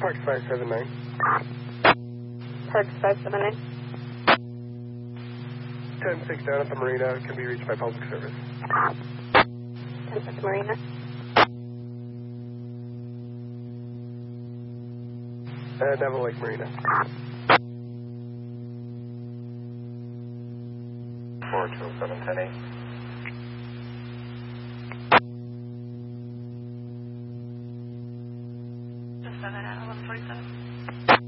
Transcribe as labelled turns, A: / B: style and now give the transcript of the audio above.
A: Parks 579.
B: Parks 579.
A: 10-6 down at the marina, can be reached by public service.
B: 10 at the marina.
A: Neville Lake Marina.
C: 42710-8.